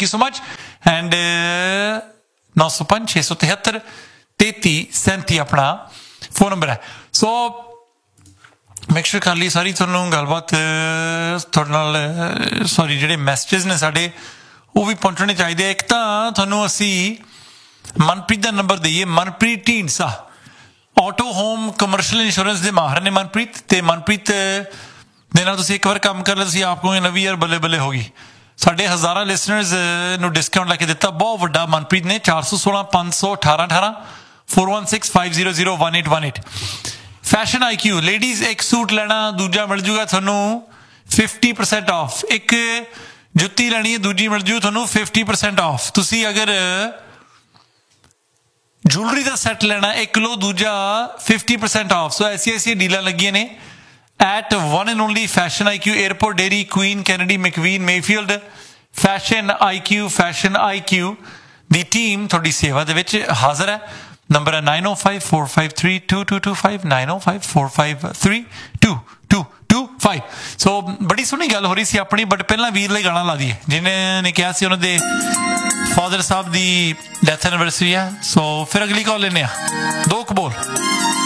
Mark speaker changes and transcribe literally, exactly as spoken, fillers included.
Speaker 1: thank you so much and नौ सौ पंज छे सौ तिहत्तर तेती सैंती अपना फोन नंबर है सो मेक श्योर कर ली सारी थोनों गलबात थोड़े नाल सॉरी जिहड़े मैसेजेस ने साडे वो भी पहुंचने चाहिए एक तो थोनों असी मनप्रीत का number दईए Manpreet Dhindsa auto home commercial insurance के माहर ने मनप्रीत ते मनप्रीत ਦੇ ਨਾਲ ਤੁਸੀਂ ਇੱਕ ਵਾਰ ਕੰਮ ਕਰ ਲਿਆ ਤੁਸੀਂ ਆਪ ਕਹੋਗੇ ਨਵੀਂ ਯਾਰ ਬੱਲੇ ਬੱਲੇ ਹੋ ਗਈ ਸਾਡੇ ਹਜ਼ਾਰਾਂ ਲਿਸਨਰਸ ਨੂੰ ਡਿਸਕਾਊਂਟ ਲੈ ਕੇ ਦਿੱਤਾ ਬਹੁਤ ਵੱਡਾ ਮਨਪ੍ਰੀਤ ਨੇ ਚਾਰ ਸੌ ਸੋਲਾਂ ਪੰਜ ਸੌ ਅਠਾਰਾਂ ਅਠਾਰਾਂ four one six five zero zero one eight one eight fashion I Q ladies एक सूट लेना दूजा मिल जूगा थानू फिफ्टी परसेंट ऑफ एक जुत्ती लेनी है दूजी मिल जू थानू फिफ्टी परसेंट ऑफ तुसी अगर ज्वेलरी का सैट लेना एक लो दूजा फिफ्टी परसेंट ऑफ सो ऐसी ऐसी डीलां लगियां ने at one and only Fashion I Q Airport Dairy Queen Kennedy McQueen Mayfield Fashion I Q Fashion I Q the team थोड़ी सेवा दे विच हाजिर है नंबर है nine O five four five three to to to five nine O five four five three to to to five so बड़ी सोहनी गल हो रही सी अपनी बट पहला वीर लई गाना ला दीए जिन्हें ने कहा सी उन्हां दे फादर साहब दी डेथ एनिवर्सरी है सो फिर अगली कॉल लेने आ दो कबूल